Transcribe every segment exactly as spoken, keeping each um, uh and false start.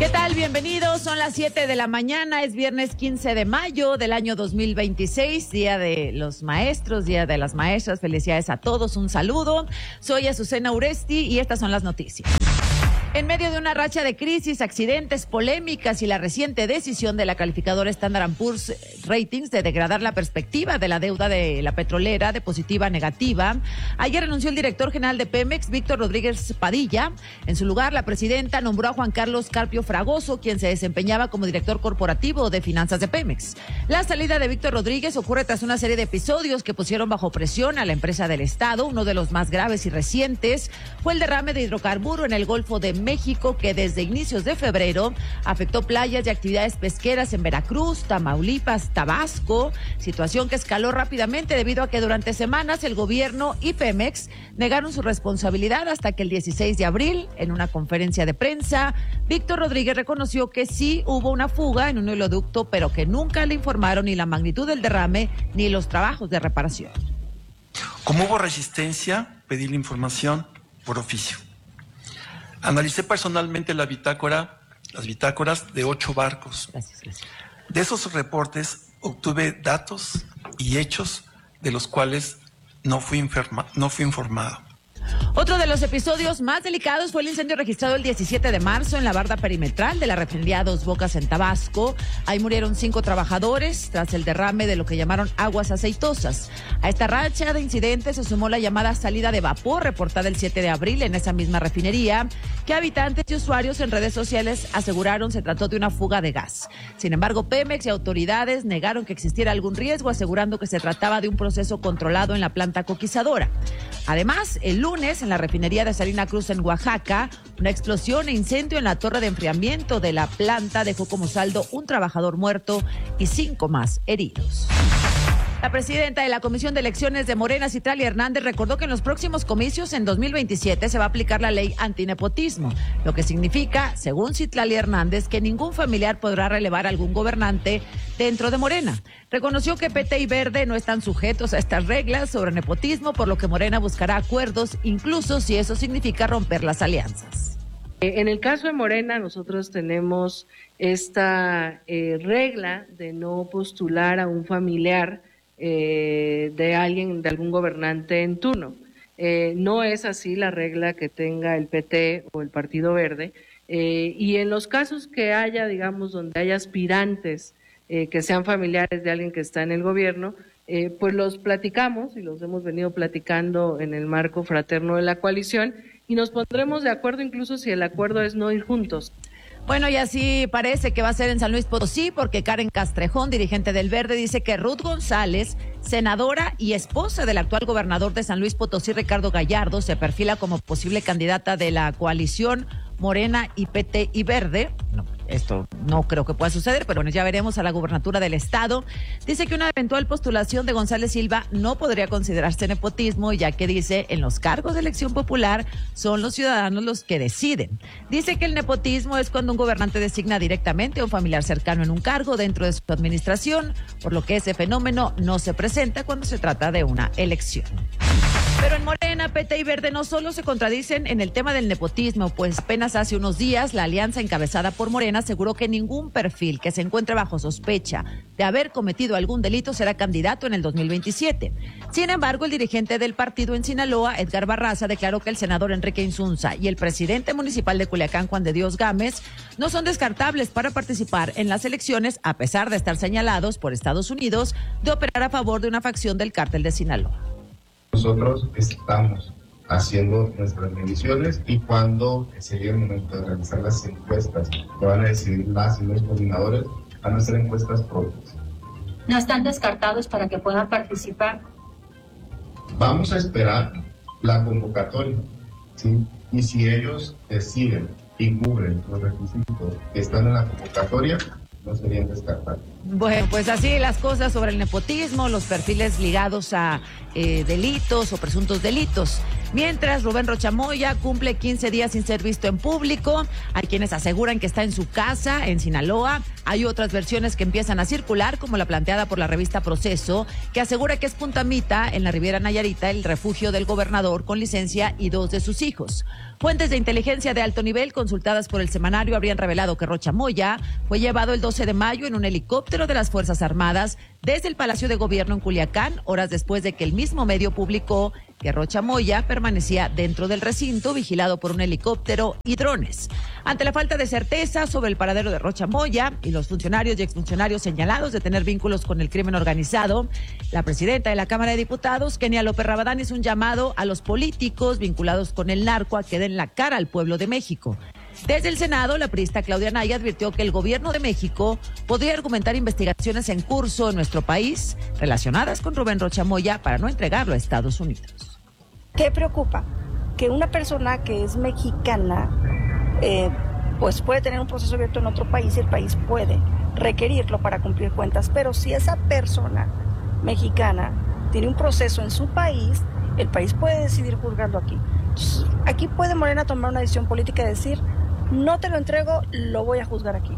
¿Qué tal? Bienvenidos. Son las siete de la mañana. Es viernes quince de mayo del año dos mil veintiséis, Día de los Maestros, Día de las Maestras. Felicidades a todos. Un saludo. Soy Azucena Uresti y estas son las noticias. En medio de una racha de crisis, accidentes, polémicas y la reciente decisión de la calificadora Standard and Poor's Ratings de degradar la perspectiva de la deuda de la petrolera de positiva a negativa, ayer renunció el director general de Pemex, Víctor Rodríguez Padilla. En su lugar, la presidenta nombró a Juan Carlos Carpio Fragoso, quien se desempeñaba como director corporativo de finanzas de Pemex. La salida de Víctor Rodríguez ocurre tras una serie de episodios que pusieron bajo presión a la empresa del Estado. Uno de los más graves y recientes fue el derrame de hidrocarburo en el Golfo de México, que desde inicios de febrero afectó playas y actividades pesqueras en Veracruz, Tamaulipas, Tabasco, situación que escaló rápidamente debido a que durante semanas el gobierno y Pemex negaron su responsabilidad hasta que el dieciséis de abril, en una conferencia de prensa, Víctor Rodríguez reconoció que sí hubo una fuga en un oleoducto, pero que nunca le informaron ni la magnitud del derrame ni los trabajos de reparación. Como hubo resistencia, pedí la información por oficio. Analicé personalmente la bitácora, las bitácoras de ocho barcos. Gracias, gracias. De esos reportes obtuve datos y hechos de los cuales no fui, enferma, no fui informado. Otro de los episodios más delicados fue el incendio registrado el diecisiete de marzo en la barda perimetral de la refinería Dos Bocas en Tabasco. Ahí murieron cinco trabajadores tras el derrame de lo que llamaron aguas aceitosas. A esta racha de incidentes se sumó la llamada salida de vapor reportada el siete de abril en esa misma refinería, que habitantes y usuarios en redes sociales aseguraron se trató de una fuga de gas. Sin embargo, Pemex y autoridades negaron que existiera algún riesgo, asegurando que se trataba de un proceso controlado en la planta coquizadora. Además, el lunes, en la refinería de Salina Cruz en Oaxaca, una explosión e incendio en la torre de enfriamiento de la planta dejó como saldo un trabajador muerto y cinco más heridos. La presidenta de la Comisión de Elecciones de Morena, Citlali Hernández, recordó que en los próximos comicios en dos mil veintisiete se va a aplicar la ley antinepotismo, lo que significa, según Citlali Hernández, que ningún familiar podrá relevar a algún gobernante dentro de Morena. Reconoció que P T y Verde no están sujetos a estas reglas sobre nepotismo, por lo que Morena buscará acuerdos, incluso si eso significa romper las alianzas. En el caso de Morena, nosotros tenemos esta eh, regla de no postular a un familiar Eh, de alguien, de algún gobernante en turno. Eh, no es así la regla que tenga el P T o el Partido Verde, eh, y en los casos que haya, digamos, donde haya aspirantes eh, que sean familiares de alguien que está en el gobierno, eh, pues los platicamos y los hemos venido platicando en el marco fraterno de la coalición y nos pondremos de acuerdo incluso si el acuerdo es no ir juntos. Bueno, y así parece que va a ser en San Luis Potosí, porque Karen Castrejón, dirigente del Verde, dice que Ruth González, senadora y esposa del actual gobernador de San Luis Potosí, Ricardo Gallardo, se perfila como posible candidata de la coalición Morena y P T y Verde. No, esto no creo que pueda suceder, pero bueno, ya veremos, a la gubernatura del estado. Dice que una eventual postulación de González Silva no podría considerarse nepotismo, ya que dice, en los cargos de elección popular son los ciudadanos los que deciden. Dice que el nepotismo es cuando un gobernante designa directamente a un familiar cercano en un cargo dentro de su administración, por lo que ese fenómeno no se presenta cuando se trata de una elección. Pero en Morena, P T y Verde no solo se contradicen en el tema del nepotismo, pues apenas hace unos días la alianza encabezada por Morena aseguró que ningún perfil que se encuentre bajo sospecha de haber cometido algún delito será candidato en el dos mil veintisiete. Sin embargo, el dirigente del partido en Sinaloa, Edgar Barraza, declaró que el senador Enrique Insunza y el presidente municipal de Culiacán, Juan de Dios Gámez, no son descartables para participar en las elecciones, a pesar de estar señalados por Estados Unidos de operar a favor de una facción del cártel de Sinaloa. Nosotros estamos haciendo nuestras mediciones y cuando se llegue el momento de realizar las encuestas que van a decidir las y los coordinadores, van a ser encuestas propias. ¿No están descartados para que puedan participar? Vamos a esperar la convocatoria, ¿sí? Y si ellos deciden y cubren los requisitos que están en la convocatoria, no serían descartados. Bueno, pues así las cosas sobre el nepotismo, los perfiles ligados a eh, delitos o presuntos delitos. Mientras, Rubén Rocha Moya cumple quince días sin ser visto en público. Hay quienes aseguran que está en su casa, en Sinaloa. Hay otras versiones que empiezan a circular, como la planteada por la revista Proceso, que asegura que es Punta Mita, en la Riviera Nayarita, el refugio del gobernador con licencia y dos de sus hijos. Fuentes de inteligencia de alto nivel consultadas por el semanario habrían revelado que Rocha Moya fue llevado el doce de mayo en un helicóptero de las Fuerzas Armadas desde el Palacio de Gobierno en Culiacán, horas después de que el mismo medio publicó que Rocha Moya permanecía dentro del recinto vigilado por un helicóptero y drones. Ante la falta de certeza sobre el paradero de Rocha Moya y los funcionarios y exfuncionarios señalados de tener vínculos con el crimen organizado, la presidenta de la Cámara de Diputados, Kenia López Rabadán, hizo un llamado a los políticos vinculados con el narco a que den la cara al pueblo de México. Desde el Senado, la priista Claudia Naya advirtió que el gobierno de México podría argumentar investigaciones en curso en nuestro país relacionadas con Rubén Rocha Moya para no entregarlo a Estados Unidos. ¿Qué preocupa? Que una persona que es mexicana eh, pues puede tener un proceso abierto en otro país y el país puede requerirlo para cumplir cuentas, pero si esa persona mexicana tiene un proceso en su país, el país puede decidir juzgarlo aquí. Entonces, aquí puede Morena tomar una decisión política y decir, no te lo entrego, lo voy a juzgar aquí.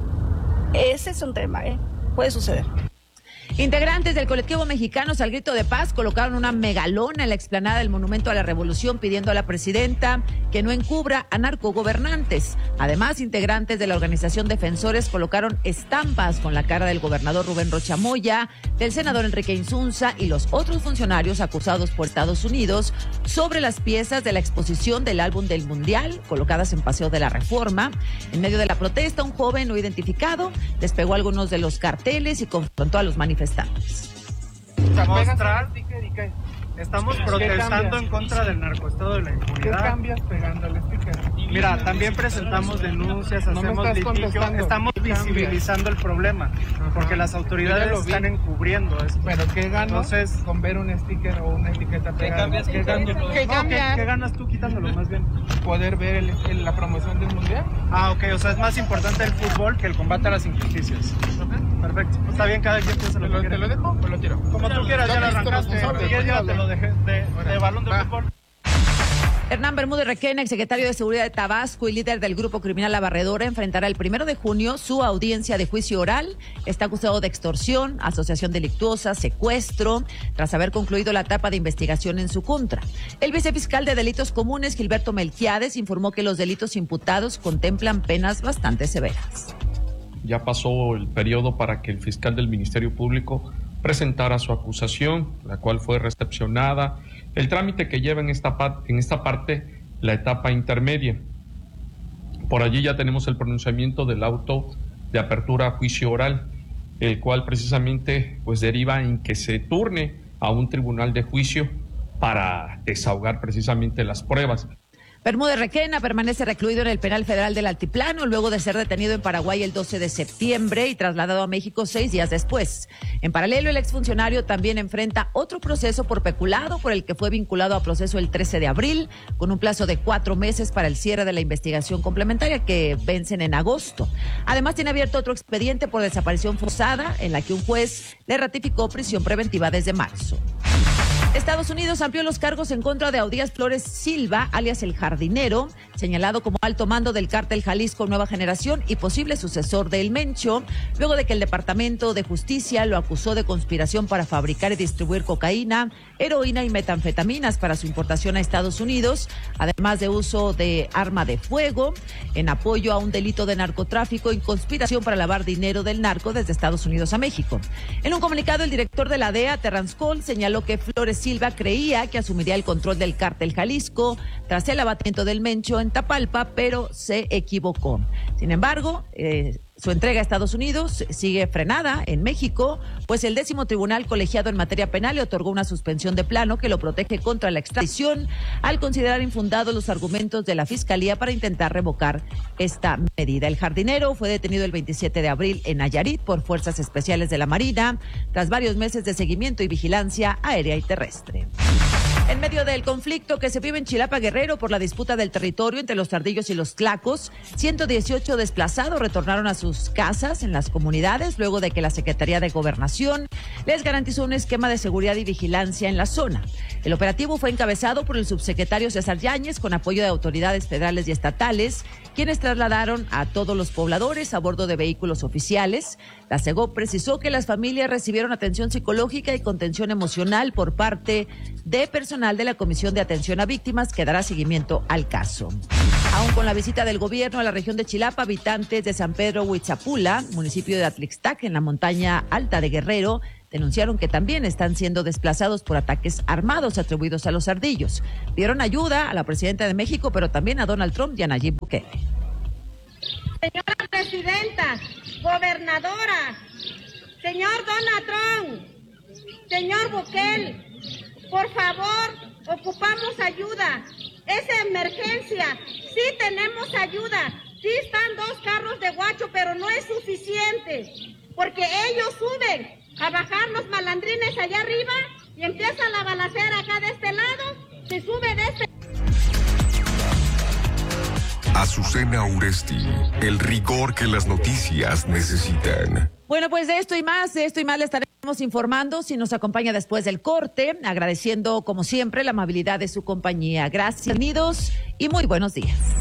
Ese es un tema, ¿eh? Puede suceder. Integrantes del colectivo Mexicanos al Grito de Paz colocaron una megalona en la explanada del Monumento a la Revolución pidiendo a la presidenta que no encubra a narcogobernantes. Además, integrantes de la organización Defensores colocaron estampas con la cara del gobernador Rubén Rocha Moya, del senador Enrique Insunza y los otros funcionarios acusados por Estados Unidos sobre las piezas de la exposición del álbum del Mundial colocadas en Paseo de la Reforma. En medio de la protesta, un joven no identificado despegó algunos de los carteles y confrontó a los manifestantes. Mostrar, estamos protestando en contra del narcoestado de la impunidad. ¿Qué cambias pegando el sticker? Mira, también presentamos denuncias, no hacemos litigio, estamos visibilizando el problema, porque las autoridades están encubriendo esto. Pero ¿qué gano Entonces, con ver un sticker o una etiqueta pegada? ¿Qué, ¿Qué, ¿Qué, no, ¿qué, ¿Qué ganas tú quitándolo más bien? ¿Poder ver el, el, la promoción del Mundial? Ah, ok, o sea, es más importante el fútbol que el combate a las injusticias. Perfecto, está bien, cada quien piensa lo que quiere. ¿Te lo dejo o lo tiro? Como tú quieras, ya lo arrancaste, ya te lo dejé de, de balón de fútbol. Hernán Bermúdez Requena, exsecretario de Seguridad de Tabasco y líder del grupo criminal La Barredora, enfrentará el primero de junio su audiencia de juicio oral. Está acusado de extorsión, asociación delictuosa, secuestro, tras haber concluido la etapa de investigación en su contra. El vicefiscal de Delitos Comunes, Gilberto Melquiades, informó que los delitos imputados contemplan penas bastante severas. Ya pasó el periodo para que el fiscal del Ministerio Público presentara su acusación, la cual fue recepcionada. El trámite que lleva en esta, en esta parte la etapa intermedia. Por allí ya tenemos el pronunciamiento del auto de apertura a juicio oral, el cual precisamente pues deriva en que se turne a un tribunal de juicio para desahogar precisamente las pruebas. Bermúdez Requena permanece recluido en el Penal Federal del Altiplano luego de ser detenido en Paraguay el doce de septiembre y trasladado a México seis días después. En paralelo, el exfuncionario también enfrenta otro proceso por peculado por el que fue vinculado a proceso el trece de abril, con un plazo de cuatro meses para el cierre de la investigación complementaria que vencen en agosto. Además, tiene abierto otro expediente por desaparición forzada en la que un juez le ratificó prisión preventiva desde marzo. Estados Unidos amplió los cargos en contra de Audías Flores Silva, alias El Jardinero, señalado como alto mando del cártel Jalisco Nueva Generación y posible sucesor de El Mencho, luego de que el Departamento de Justicia lo acusó de conspiración para fabricar y distribuir cocaína, heroína y metanfetaminas para su importación a Estados Unidos, además de uso de arma de fuego, en apoyo a un delito de narcotráfico y conspiración para lavar dinero del narco desde Estados Unidos a México. En un comunicado, el director de la D E A, Terrance Cole, señaló que Flores Silva creía que asumiría el control del cártel Jalisco tras el abatimiento del Mencho en Tapalpa, pero se equivocó. Sin embargo, eh, su entrega a Estados Unidos sigue frenada en México, pues el décimo tribunal colegiado en materia penal le otorgó una suspensión de plano que lo protege contra la extradición al considerar infundados los argumentos de la Fiscalía para intentar revocar esta medida. El jardinero fue detenido el veintisiete de abril en Nayarit por fuerzas especiales de la Marina tras varios meses de seguimiento y vigilancia aérea y terrestre. En medio del conflicto que se vive en Chilapa, Guerrero, por la disputa del territorio entre los ardillos y los tlacos, ciento dieciocho desplazados retornaron a sus casas en las comunidades luego de que la Secretaría de Gobernación les garantizó un esquema de seguridad y vigilancia en la zona. El operativo fue encabezado por el subsecretario César Yáñez con apoyo de autoridades federales y estatales, quienes trasladaron a todos los pobladores a bordo de vehículos oficiales. La SEGOV precisó que las familias recibieron atención psicológica y contención emocional por parte de personal de la Comisión de Atención a Víctimas, que dará seguimiento al caso. Aún con la visita del gobierno a la región de Chilapa, habitantes de San Pedro Huitzapula, municipio de Atlixtac, en la montaña alta de Guerrero, denunciaron que también están siendo desplazados por ataques armados atribuidos a los ardillos. Pidieron ayuda a la presidenta de México, pero también a Donald Trump y a Nayib Bukele. Señora presidenta, gobernadora, señor Donald Trump, señor Bukele, por favor, ocupamos ayuda. Es emergencia. Sí tenemos ayuda. Sí están dos carros de guacho, pero no es suficiente. Porque ellos suben a bajar los malandrines allá arriba y empieza la balacera acá de este lado. Se sube de este... Azucena Uresti, el rigor que las noticias necesitan. Bueno, pues de esto y más, de esto y más le estaremos informando si nos acompaña después del corte, agradeciendo como siempre la amabilidad de su compañía. Gracias, unidos y muy buenos días.